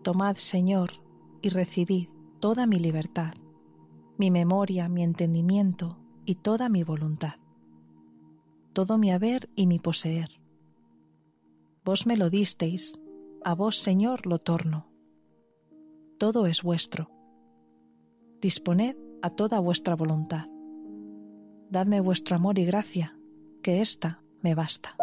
Tomad, Señor, y recibid toda mi libertad, mi memoria, mi entendimiento y toda mi voluntad, todo mi haber y mi poseer. Vos me lo disteis, a vos, Señor, lo torno. Todo es vuestro. Disponed a toda vuestra voluntad. Dadme vuestro amor y gracia, que ésta me basta.